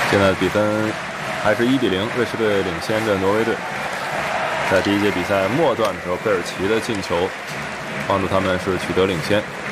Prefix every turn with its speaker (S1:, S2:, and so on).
S1: 现在的比分还是1-0，瑞士队领先着挪威队。在第一节比赛末段的时候，贝尔奇的进球帮助他们是取得领先。